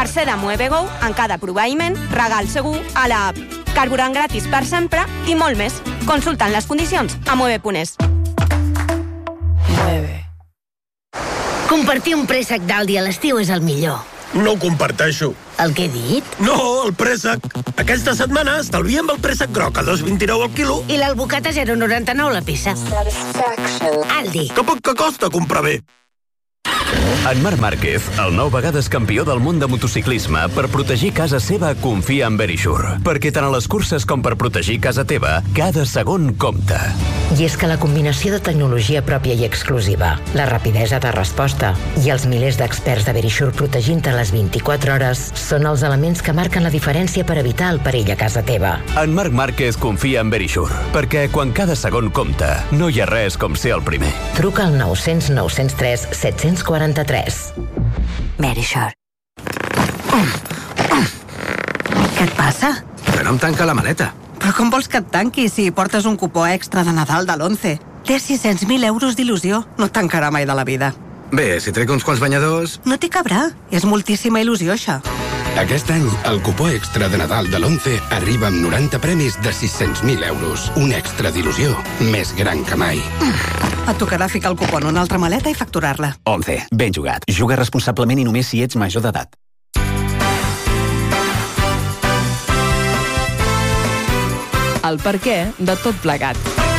ser de Muevego, en cada proveïment, regal segur a l'app. Carburant gratis per sempre i molt més. Consultant les condicions a mueve.es. Compartir un préssec d'Aldi a l'estiu és el millor. No ho comparteixo. El que he dit? No, el préssec. Aquesta setmana estalviem el préssec groc a 2,29 al quilo. I l'albocat a 0,99 la peça. Aldi. Que poc que costa comprar bé. En Marc Márquez, el 9 vegades campió del món de motociclisme, per protegir casa seva confia en Verisure. Perquè tant a les curses com per protegir casa teva, cada segon compta. I és que la combinació de tecnologia pròpia i exclusiva, la rapidesa de resposta i els milers d'experts de Verisure protegint-te les 24 hores són els elements que marquen la diferència per evitar el perill a casa teva. En Marc Márquez confia en Verisure, perquè quan cada segon compta, no hi ha res com ser el primer. Truca al 900 903 743. Verisure. Què et passa? Que no em tanca la maleta. Però com vols que et tanqui si portes un cupó extra de Nadal de l'11? Té 600.000 euros d'il·lusió. No et tancarà mai de la vida. Bé, si trec uns quants banyadors... No t'hi cabrà. És moltíssima il·lusió, això. Aquest any, el cupó extra de Nadal de l'11 arriba amb 90 premis de 600.000 euros. Un extra d'il·lusió més gran que mai. Et tocarà ficar el cupó en una altra maleta i facturar-la. 11. Ben jugat. Juga responsablement i només si ets major d'edat. El perquè de tot plegat.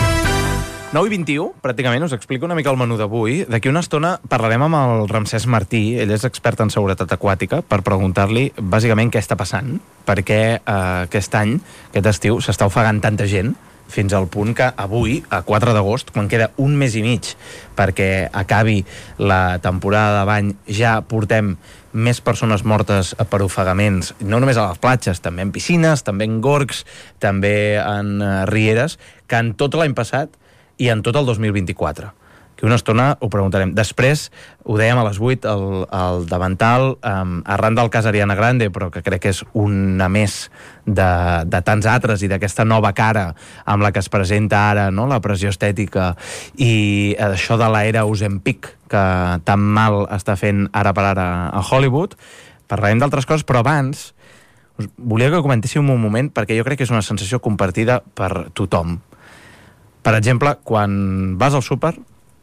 9:21, pràcticament, us explico una mica el menú d'avui. D'aquí una estona parlarem amb el Ramsès Martí, ell és expert en seguretat aquàtica, per preguntar-li bàsicament què està passant, perquè aquest any, aquest estiu, s'està ofegant tanta gent, fins al punt que avui, a 4 d'agost, quan queda un mes i mig perquè acabi la temporada de bany, ja portem més persones mortes per ofegaments, no només a les platges, també en piscines, també en gorgs, també en rieres, que en tot l'any passat i en tot el 2024. Que una estona ho preguntarem. Després, ho dèiem a les 8, el davantal, arran del cas Ariana Grande, però que crec que és una més de tants altres i d'aquesta nova cara amb la que es presenta ara, no? La pressió estètica i això de l'era Ozempic, que tan mal està fent ara per ara a Hollywood. Parlarem d'altres coses, però abans volia que comentéssim un moment, perquè jo crec que és una sensació compartida per tothom. Per exemple, quan vas al súper,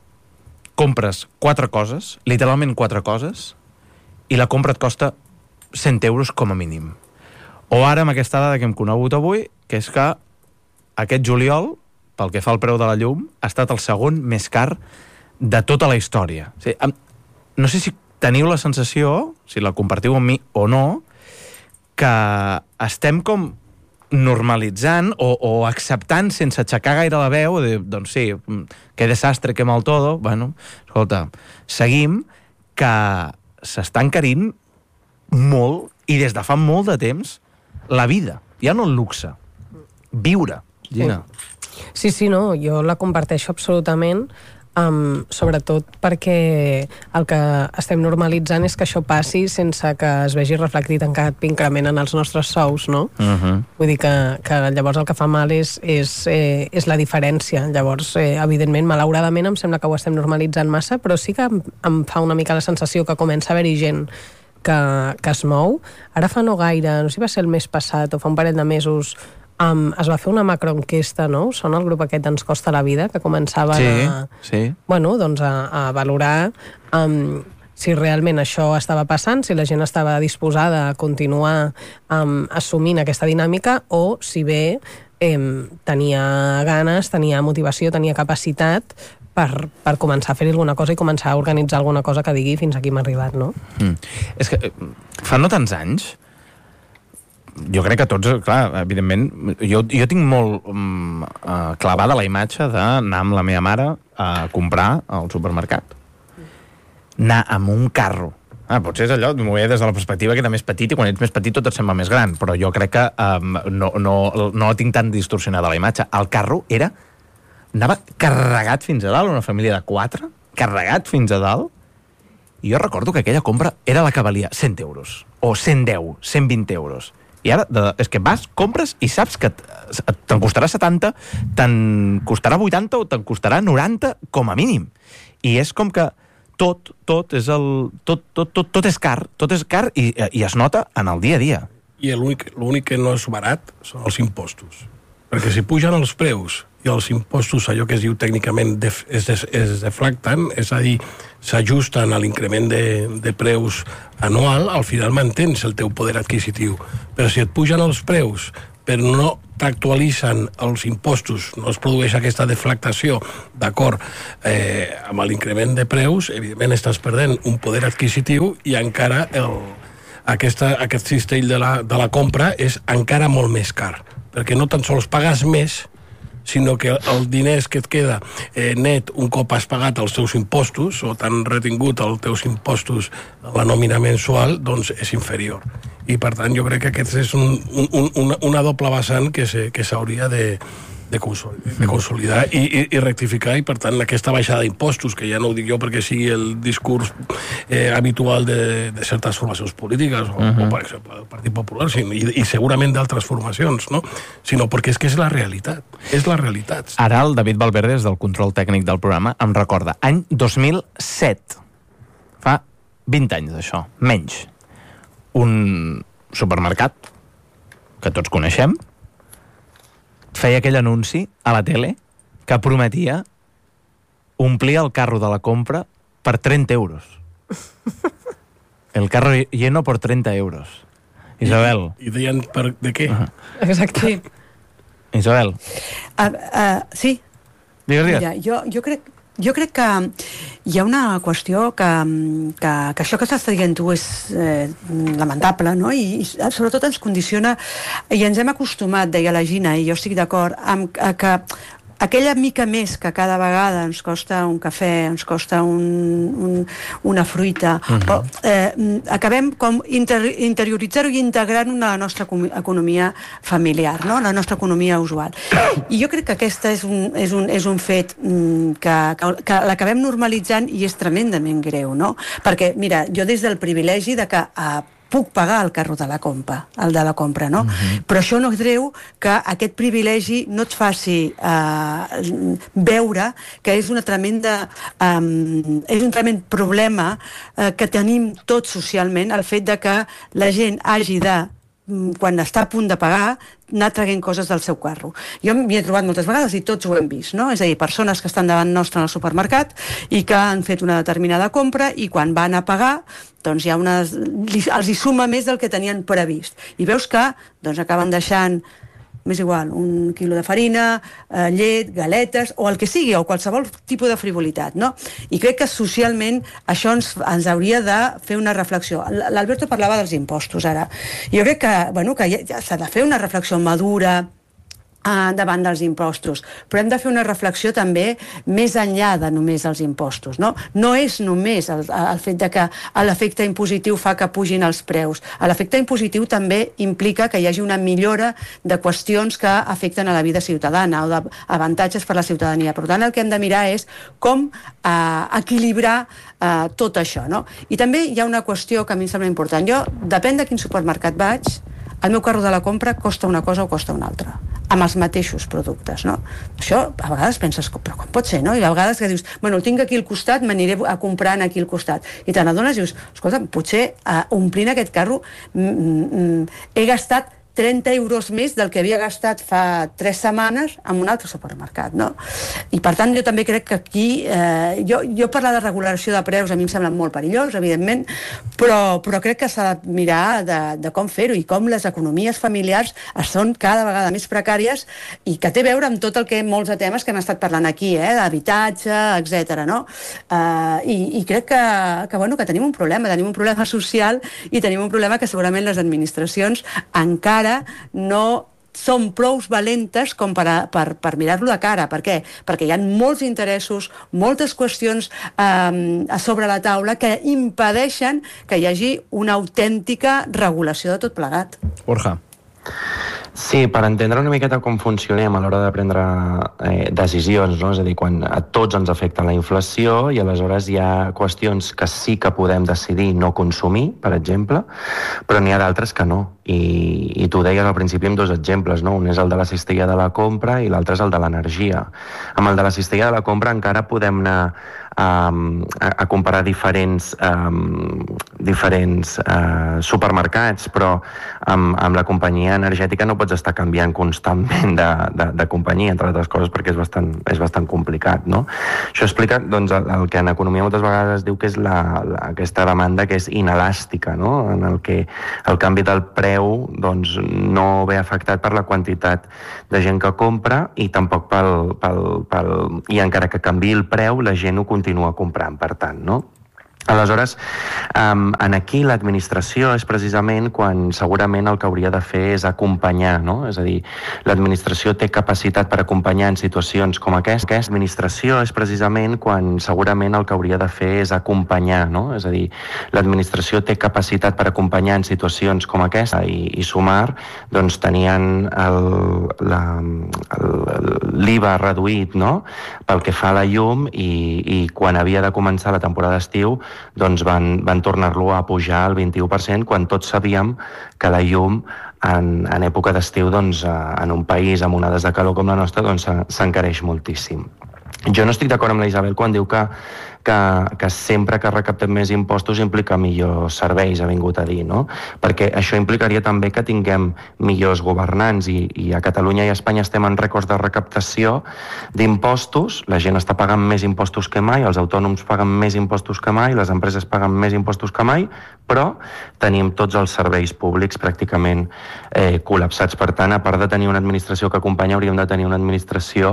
compres 4 coses, literalment 4 coses, i la compra et costa 100 euros com a mínim. O ara amb aquesta dada que hem conegut avui, que és que aquest juliol, pel que fa al preu de la llum, ha estat el segon més car de tota la història. O sigui, no sé si teniu la sensació, si la compartiu amb mi o no, que estem com normalitzant o acceptant sense aixecar gaire la veu, doncs sí, que desastre, que mal todo, bueno, escolta, seguim que s'està encarint molt, i des de fa molt de temps, la vida, ja no el luxe, viure, Gina. Sí, no, jo la comparteixo absolutament, sobretot perquè el que estem normalitzant és que això passi sense que es vegi reflectit en cap increment en els nostres sous, no? Vull dir que llavors el que fa mal és la diferència. Llavors, evidentment, malauradament em sembla que ho estem normalitzant massa, però sí que em fa una mica la sensació que comença a haver-hi gent que es mou. Ara fa no gaire, no sé si va ser el mes passat o fa un parell de mesos, es va fer una macroenquesta, no? Són el grup aquest Ens costa la vida, que començaven a valorar si realment això estava passant, si la gent estava disposada a continuar assumint aquesta dinàmica o si bé tenia ganes, tenia motivació, tenia capacitat per començar a fer alguna cosa i començar a organitzar alguna cosa que digui fins aquí m'ha arribat, no? És que fa no tants anys, jo crec que tots, clar, evidentment, jo tinc molt clavada la imatge d'anar amb la meva mare a comprar al supermercat. Anar amb un carro. Potser és allò, m'ho veia des de la perspectiva que era més petit, i quan ets més petit tot et sembla més gran, però jo crec que no tinc tan distorsionada la imatge. El carro anava carregat fins a dalt, una família de 4, carregat fins a dalt, i jo recordo que aquella compra era la que valia 100 euros, o 110, 120 euros. I ara, és que vas, compres i saps que te'n costarà 70, te'n costarà 80 o te'n costarà 90 com a mínim. I és com que tot és car i es nota en el dia a dia. I l'únic que no és barat són els impostos. Perquè si pugen els preus i els impostos, allò que es diu tècnicament, es deflacten, és a dir, s'ajusten a l'increment de preus anual, al final mantens el teu poder adquisitiu. Però si et pugen els preus però no t'actualitzen els impostos, no es produeix aquesta deflactació d'acord amb l'increment de preus, evidentment estàs perdent un poder adquisitiu i encara aquest cistell de la compra és encara molt més car, perquè no tan sols pagues més, sinó que el diners que et queda net un cop has pagat els teus impostos o t'han retingut els teus impostos a la nòmina mensual, doncs és inferior. I per tant jo crec que aquest és una doble vessant que s'hauria de consolidar i rectificar, i per tant aquesta baixada d'impostos, que ja no ho dic jo perquè sigui el discurs habitual de certes formacions polítiques o per exemple del Partit Popular i segurament d'altres formacions, no? Sinó perquè és que és la realitat, Ara el David Valverde, des del control tècnic del programa, em recorda any 2007, fa 20 anys d'això, menys, un supermercat que tots coneixem feia aquell anunci a la tele que prometia omplir el carro de la compra per 30 euros. El carro lleno por 30 euros. Isabel. I deien de què? Exacte. Isabel. Sí. Digues. Mira, jo crec que hi ha una qüestió que això que estàs dient tu és lamentable, no? I sobretot ens condiciona, i ens hem acostumat, deia la Gina, i jo estic d'acord, amb que aquella mica més que cada vegada ens costa un cafè, ens costa una fruita, acabem com interioritzar-ho i integrar-ho en la nostra economia familiar, no? La nostra economia usual. I jo crec que aquest és un fet que l'acabem normalitzant i és tremendament greu, no? Perquè, mira, jo des del privilegi de que puc pagar el carro de la compra, no? Però això no treu que aquest privilegi no et faci veure que és un tremend problema que tenim tots socialment, el fet de que la gent hagi de, quan està a punt de pagar, anar traient coses del seu carro. Jo m'hi he trobat moltes vegades i tots ho hem vist, no? És a dir, persones que estan davant nostre en el supermercat i que han fet una determinada compra i quan van a pagar, doncs hi ha els hi suma més del que tenien previst. I veus que doncs acaben deixant, m'és igual, un quilo de farina, llet, galetes, o el que sigui, o qualsevol tipus de frivolitat, no? I crec que socialment això ens hauria de fer una reflexió. L'Alberto parlava dels impostos, ara. Jo crec que s'ha de fer una reflexió madura davant dels impostos, però hem de fer una reflexió també més enllà de només els impostos, no? No és només el fet de que l'efecte impositiu fa que pugin els preus. L'efecte impositiu també implica que hi hagi una millora de qüestions que afecten a la vida ciutadana o d'avantatges per a la ciutadania. Per tant, el que hem de mirar és com equilibrar tot això, no? I també hi ha una qüestió que a mi em sembla important. Jo, depèn de quin supermercat vaig, el meu carro de la compra costa una cosa o costa una altra, amb els mateixos productes, no? Això, a vegades penses, però com pot ser, no? I a vegades que dius, bueno, el tinc aquí al costat, m'aniré a comprar aquí al costat. I te n'adones i dius, escolta, potser omplint aquest carro he gastat 30 euros més del que havia gastat fa 3 setmanes en un altre supermercat, no? I per tant jo també crec que aquí jo parlar de regulació de preus a mi em sembla molt perillós, evidentment, però crec que s'ha de mirar de com fer-ho i com les economies familiars són cada vegada més precàries i que té a veure amb tot el que molts de temes que hem estat parlant aquí, d'habitatge, etc. no? I crec que tenim un problema social i tenim un problema que segurament les administracions encara no són prou valentes com per mirar-lo de cara. Per què? Perquè hi ha molts interessos, moltes qüestions a sobre la taula que impedeixen que hi hagi una autèntica regulació de tot plegat. Borja. Sí, per entendre una miqueta com funcionem a l'hora de prendre decisions, no? És a dir, quan a tots ens afecta la inflació i aleshores hi ha qüestions que sí que podem decidir no consumir, per exemple, però n'hi ha d'altres que no. I tu deies al principi amb 2 exemples, no? Un és el de la cistella de la compra i l'altre és el de l'energia. Amb el de la cistella de la compra encara podem anar a comparar diferents supermercats, però amb la companyia energètica no pots estar canviant constantment de companyia, entre altres coses, perquè és bastant complicat, no? Això explica doncs, el que en economia moltes vegades es diu que és aquesta demanda que és inelàstica, no? En el que el canvi del preu doncs, no ve afectat per la quantitat de gent que compra i tampoc i encara que canviï el preu, la gent ho continua comprant, per tant, no? Aleshores, aquí l'administració és precisament quan segurament el que hauria de fer és acompanyar, no? És a dir, l'administració té capacitat per acompanyar en situacions com aquesta. L'administració és precisament quan segurament el que hauria de fer és acompanyar, no? És a dir, l'administració té capacitat per acompanyar en situacions com aquesta i Sumar, doncs tenien l'IVA reduït, no? Pel que fa a la llum i quan havia de començar la temporada d'estiu doncs van tornar-lo a pujar al 21% quan tots sabíem que la llum en època d'estiu doncs, en un país amb onades de calor com la nostra doncs, s'encareix moltíssim. Jo no estic d'acord amb la Isabel quan diu que sempre que recaptem més impostos implica millors serveis, ha vingut a dir, no? Perquè això implicaria també que tinguem millors governants i a Catalunya i a Espanya estem en rècords de recaptació d'impostos, la gent està pagant més impostos que mai, els autònoms paguen més impostos que mai, les empreses paguen més impostos que mai, però tenim tots els serveis públics pràcticament col·lapsats. Per tant, a part de tenir una administració que acompanya, hauríem de tenir una administració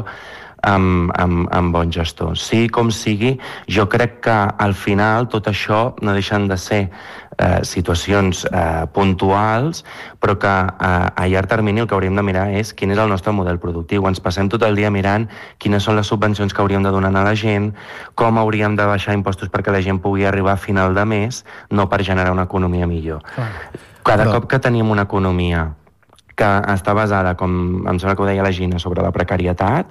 amb bon gestor. Sí, com sigui, jo crec que al final tot això no deixen de ser situacions puntuals, però que a llarg termini el que hauríem de mirar és quin és el nostre model productiu. Ens passem tot el dia mirant quines són les subvencions que hauríem de donar a la gent, com hauríem de baixar impostos perquè la gent pugui arribar a final de mes, no per generar una economia millor. Cada cop que tenim una economia que està basada, com em sembla que ho deia la Gina, sobre la precarietat,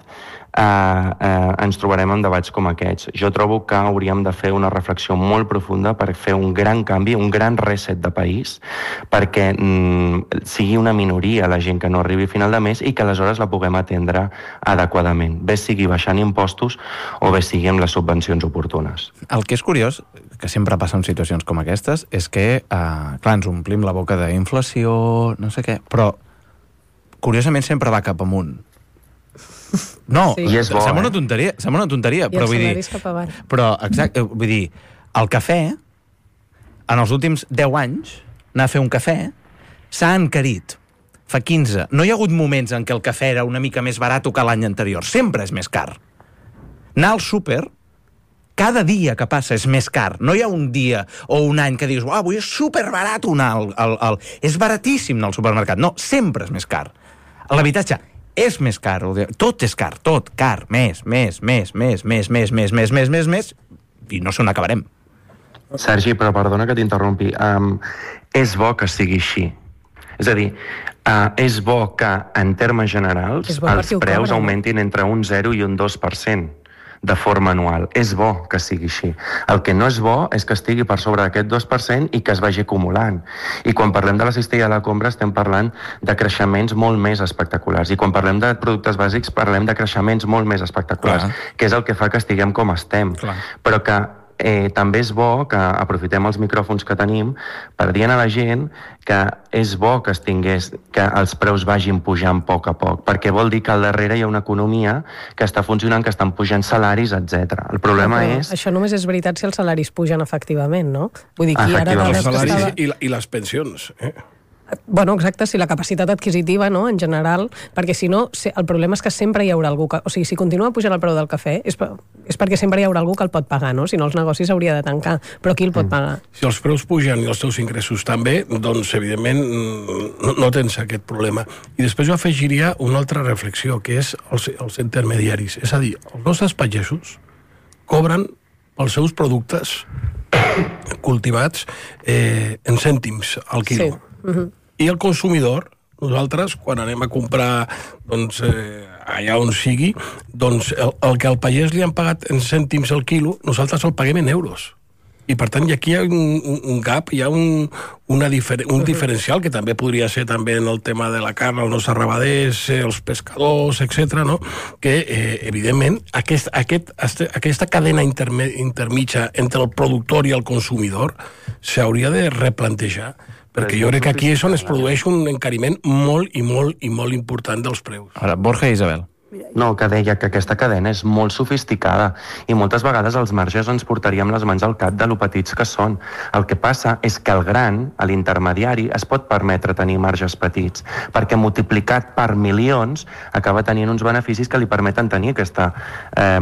ens trobarem en debats com aquests. Jo trobo que hauríem de fer una reflexió molt profunda per fer un gran canvi, un gran reset de país, perquè sigui una minoria la gent que no arribi a final de mes i que aleshores la puguem atendre adequadament. Bé sigui baixant impostos o bé sigui amb les subvencions oportunes. El que és curiós, que sempre passa en situacions com aquestes, és que, clar, ens omplim la boca d'inflació, no sé què, però curiosament sempre va cap amunt. No, sí. Sembla una tonteria, però vull dir... Però, exacte, vull dir, el cafè, en els últims 10 anys, anar a fer un cafè, s'ha encarit. Fa 15. No hi ha hagut moments en què el cafè era una mica més barat que l'any anterior. Sempre és més car. Anar al súper, cada dia que passa és més car. No hi ha un dia o un any que dius avui és superbarat anar és baratíssim anar al supermercat. No, sempre és més car. L'habitatge és més car, tot és car, tot car, més, i no sé on acabarem. Sergi, però perdona que t'interrompi, és bo que sigui així. És a dir, és bo que en termes generals els preus augmentin entre un 0 i un 2%. De forma anual. És bo que sigui així. El que no és bo és que estigui per sobre d'aquest 2% i que es vagi acumulant. I quan parlem de la cistella de la compra estem parlant de creixements molt més espectaculars. I quan parlem de productes bàsics parlem de creixements molt més espectaculars, que és el que fa que estiguem com estem. Però que també és bo que aprofitem els micròfons que tenim per dir a la gent que és bo que els preus vagin pujant a poc, perquè vol dir que al darrere hi ha una economia que està funcionant, que estan pujant salaris, etc. El problema és... Això només és veritat si els salaris pugen efectivament, no? Vull dir, els salaris i les pensions, Bueno, exacte, si la capacitat adquisitiva, no?, en general, perquè si no, el problema és que sempre hi haurà algú que... O sigui, si continua pujant el preu del cafè, és perquè sempre hi haurà algú que el pot pagar, no? Si no, els negocis hauria de tancar. Però qui el pot pagar? Si els preus pugen i els teus ingressos també, doncs, evidentment, no tens aquest problema. I després jo afegiria una altra reflexió, que és els intermediaris. És a dir, els nostres pagesos cobren pels seus productes cultivats en cèntims al quilo. Sí. I el consumidor Nosaltres, quan anem a comprar doncs, allà on sigui, doncs el que al pagès li han pagat en cèntims el quilo, nosaltres el paguem en euros. I per tant aquí hi ha un gap, hi ha un diferencial que també podria ser també en el tema de la carn, els nostres ramaders, els pescadors, etc. no? Que evidentment aquesta cadena intermitja entre el productor i el consumidor s'hauria de replantejar, perquè jo crec que aquí és on es produeix un encariment molt i molt i molt important dels preus. Ara, Borja i Isabel. No, que deia que aquesta cadena és molt sofisticada i moltes vegades els marges ens portaríem les mans al cap de lo petits que són. El que passa és que el gran, a l'intermediari, es pot permetre tenir marges petits, perquè multiplicat per milions acaba tenint uns beneficis que li permeten tenir aquesta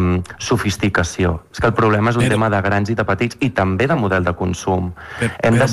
sofisticació. És que el problema és un tema de grans i de petits i també de model de consum. Hem de